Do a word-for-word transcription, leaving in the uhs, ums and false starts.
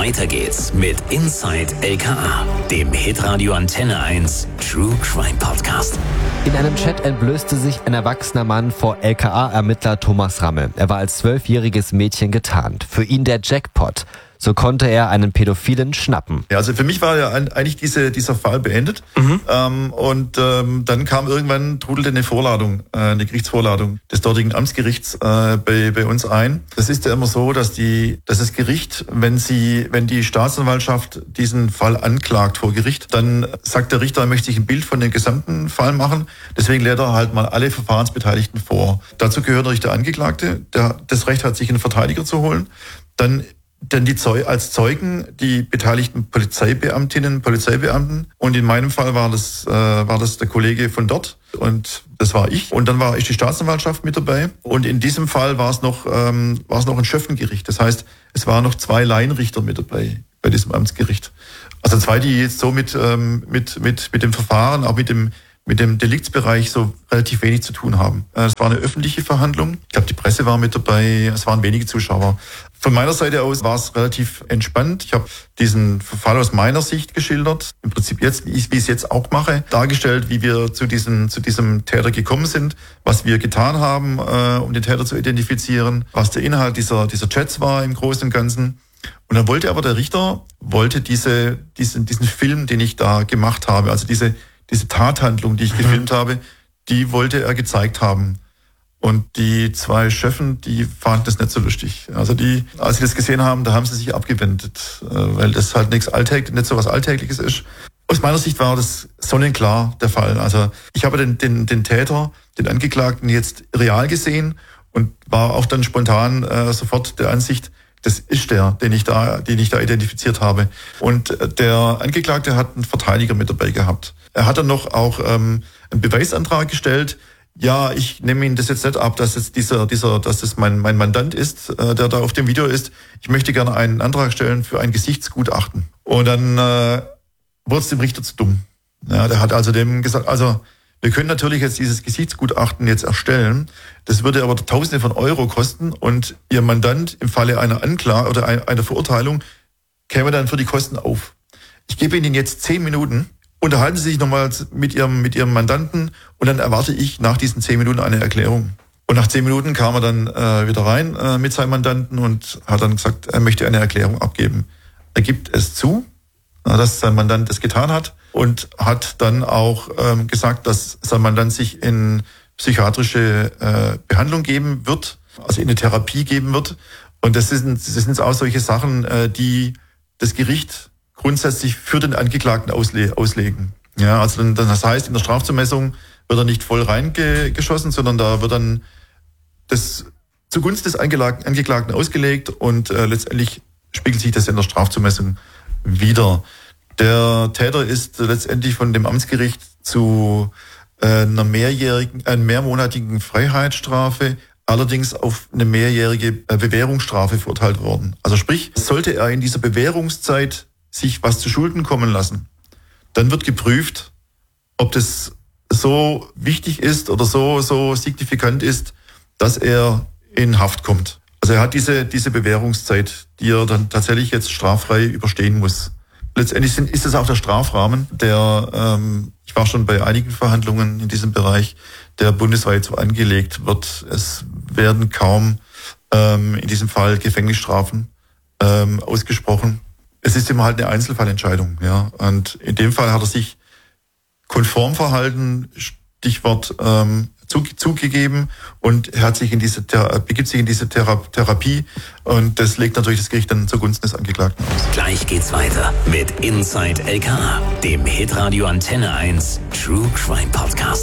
Weiter geht's mit Inside L K A, dem Hitradio Antenne eins True Crime Podcast. In einem Chat entblößte sich ein erwachsener Mann vor L K A-Ermittler Thomas Rammel. Er war als zwölfjähriges Mädchen getarnt. Für ihn der Jackpot. So konnte er einen Pädophilen schnappen. Ja, also für mich war ja eigentlich diese, dieser Fall beendet. Mhm. Ähm, und ähm, dann kam irgendwann, trudelte eine Vorladung, äh, eine Gerichtsvorladung des dortigen Amtsgerichts äh, bei, bei uns ein. Das ist ja immer so, dass die, dass das Gericht, wenn sie, wenn die Staatsanwaltschaft diesen Fall anklagt vor Gericht, dann sagt der Richter, er möchte sich ein Bild von dem gesamten Fall machen. Deswegen lädt er halt mal alle Verfahrensbeteiligten vor. Dazu gehört natürlich der Angeklagte, der das Recht hat, sich einen Verteidiger zu holen. Dann Denn die Zeu- als Zeugen die beteiligten Polizeibeamtinnen, Polizeibeamten. Und in meinem Fall war das, äh, war das der Kollege von dort. Und das war ich. Und dann war ich die Staatsanwaltschaft mit dabei. Und in diesem Fall war es noch, ähm, war es noch ein Schöffengericht. Das heißt, es waren noch zwei Laienrichter mit dabei bei diesem Amtsgericht. Also zwei, die jetzt so mit, ähm, mit, mit, mit dem Verfahren, auch mit dem, mit dem Deliktsbereich so relativ wenig zu tun haben. Es war eine öffentliche Verhandlung. Ich glaube, die Presse war mit dabei. Es waren wenige Zuschauer. Von meiner Seite aus war es relativ entspannt. Ich habe diesen Fall aus meiner Sicht geschildert. Im Prinzip jetzt, wie ich es jetzt auch mache, dargestellt, wie wir zu diesem, zu diesem Täter gekommen sind, was wir getan haben, äh, um den Täter zu identifizieren, was der Inhalt dieser, dieser Chats war im Großen und Ganzen. Und dann wollte aber der Richter, wollte diese, diesen, diesen Film, den ich da gemacht habe, also diese, diese Tathandlung, die ich gefilmt mhm. habe, die wollte er gezeigt haben. Und die zwei Schöffen, die fanden das nicht so lustig. Also die, als sie das gesehen haben, da haben sie sich abgewendet, weil das halt nichts Alltägliches, nicht so was Alltägliches ist. Aus meiner Sicht war das sonnenklar der Fall. Also ich habe den, den, den Täter, den Angeklagten jetzt real gesehen und war auch dann spontan äh, sofort der Ansicht, das ist der, den ich da, den ich da identifiziert habe. Und der Angeklagte hat einen Verteidiger mit dabei gehabt. Er hat dann noch auch ähm, einen Beweisantrag gestellt. Ja, ich nehme Ihnen das jetzt nicht ab, dass jetzt dieser, dieser, dass das mein, mein Mandant ist, äh, der da auf dem Video ist. Ich möchte gerne einen Antrag stellen für ein Gesichtsgutachten. Und dann äh, wurde es dem Richter zu dumm. Ja, der hat also dem gesagt, also wir können natürlich jetzt dieses Gesichtsgutachten jetzt erstellen. Das würde aber Tausende von Euro kosten und Ihr Mandant im Falle einer Anklage oder einer Verurteilung käme dann für die Kosten auf. Ich gebe Ihnen jetzt zehn Minuten. Unterhalten Sie sich nochmal mit Ihrem, mit Ihrem Mandanten und dann erwarte ich nach diesen zehn Minuten eine Erklärung. Und nach zehn Minuten kam er dann äh, wieder rein äh, mit seinem Mandanten und hat dann gesagt, er möchte eine Erklärung abgeben. Er gibt es zu, äh, dass sein Mandant das getan hat und hat dann auch ähm, gesagt, dass sein Mandant sich in psychiatrische äh, Behandlung geben wird, also in eine Therapie geben wird. Und das sind, das sind auch solche Sachen, äh, die das Gericht grundsätzlich für den Angeklagten ausle- auslegen. Ja, also dann, das heißt, in der Strafzumessung wird er nicht voll reingeschossen, sondern da wird dann das zugunsten des Angeklagten ausgelegt und äh, letztendlich spiegelt sich das in der Strafzumessung wieder. Der Täter ist letztendlich von dem Amtsgericht zu äh, einer mehrjährigen, einer mehrmonatigen Freiheitsstrafe, allerdings auf eine mehrjährige Bewährungsstrafe verurteilt worden. Also sprich, sollte er in dieser Bewährungszeit sich was zu Schulden kommen lassen, dann wird geprüft, ob das so wichtig ist oder so so signifikant ist, dass er in Haft kommt. Also er hat diese diese Bewährungszeit, die er dann tatsächlich jetzt straffrei überstehen muss. Letztendlich sind, ist es auch der Strafrahmen, der, ähm, ich war schon bei einigen Verhandlungen in diesem Bereich, der bundesweit so angelegt wird. Es werden kaum ähm, in diesem Fall Gefängnisstrafen ähm, ausgesprochen. Es ist immer halt eine Einzelfallentscheidung, ja. Und in dem Fall hat er sich konform verhalten, Stichwort ähm, zugegeben und er hat sich in diese begibt sich in diese Thera- Therapie und das legt natürlich das Gericht dann zugunsten des Angeklagten aus. Gleich geht's weiter mit Inside L K A, dem Hitradio Antenne eins True Crime Podcast.